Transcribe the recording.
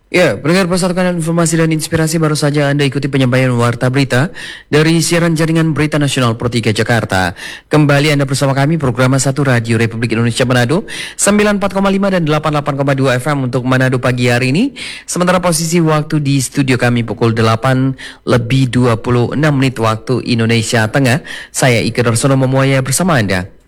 Ya, pendengar persatukan informasi dan inspirasi, baru saja Anda ikuti penyampaian warta berita dari siaran jaringan Berita Nasional Pro 3 Jakarta. Kembali Anda bersama kami, program 1 Radio Republik Indonesia Manado, 94,5 dan 88,2 FM untuk Manado pagi hari ini. Sementara posisi waktu di studio kami pukul 8 lebih 26 menit waktu Indonesia Tengah. Saya Ike Darsono Memuaya bersama Anda.